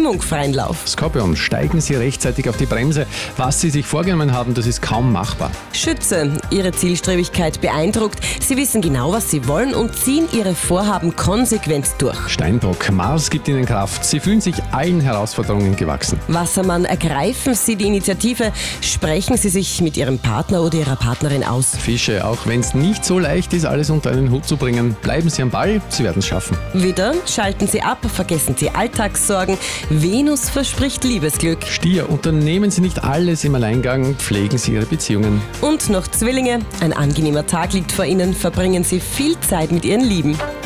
Stimmung freien Lauf. Skorpion, steigen Sie rechtzeitig auf die Bremse. Was Sie sich vorgenommen haben, das ist kaum machbar. Schütze, Ihre Zielstrebigkeit beeindruckt. Sie wissen genau, was Sie wollen und ziehen Ihre Vorhaben konsequent durch. Steinbock, Mars gibt Ihnen Kraft. Sie fühlen sich allen Herausforderungen gewachsen. Wassermann, ergreifen Sie die Initiative. Sprechen Sie sich mit Ihrem Partner oder Ihrer Partnerin aus. Fische, auch wenn es nicht so leicht ist, alles unter einen Hut zu bringen, bleiben Sie am Ball, Sie werden es schaffen. Widder, schalten Sie ab, vergessen Sie Alltagssorgen. Venus verspricht Liebesglück. Stier, unternehmen Sie nicht alles im Alleingang, pflegen Sie Ihre Beziehungen. Und noch Zwillinge, ein angenehmer Tag liegt vor Ihnen, verbringen Sie viel Zeit mit Ihren Lieben.